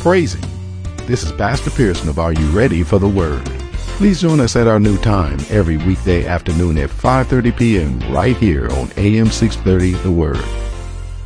praising. This is Pastor Pearson of Are You Ready for the Word? Please join us at our new time every weekday afternoon at 5:30 p.m. right here on AM 630 The Word.